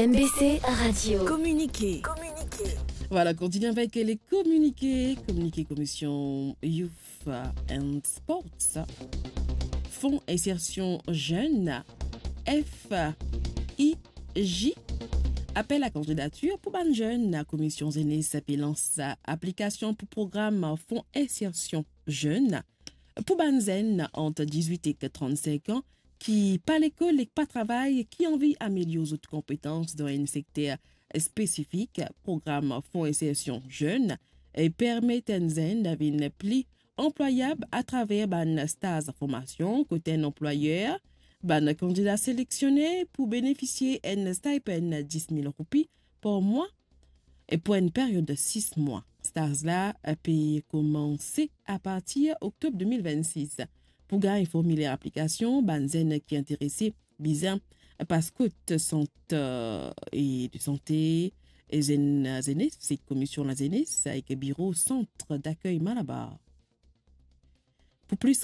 MBC Radio. Communiquer. Voilà, continuons avec les communiqués. Communiqué Commission Youth and Sports. Fonds Insertion Jeune. FIJ. Appel à candidature pour ban jeune. La Commission Zénès lance sa application pour programme Fonds Insertion Jeune. Pour ban zen entre 18 et 35 ans qui pas l'école et pas travail, qui envie améliorer les autres compétences dans un secteur spécifique, programme Fonds Insertion Jeune et permet un zen d'avoir une pli employable à travers ban stage formation côté un employeur, ban candidat sélectionné pour bénéficier d'un stipend 10 000 roupies par mois et pour une période de 6 mois. Stage là peut commencer à partir d'octobre 2026. Pour gagner un formulaire application, Banzen qui est intéressé, bizarre, passeport et de santé, et Zénès, c'est commission la Zénès, avec bureau centre d'accueil Malabar. Pour plus